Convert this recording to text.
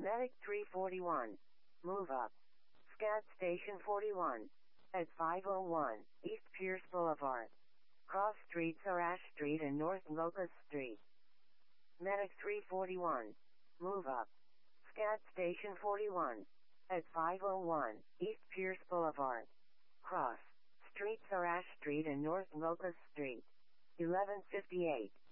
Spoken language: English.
Medic 341. Move up. SCAD Station 41. At 501 East Pierce Boulevard. Cross streets are Ash Street and North Locust Street. Medic 341. Move up. SCAD Station 41. At 501 East Pierce Boulevard. Cross streets are Ash Street and North Locust Street. 1158.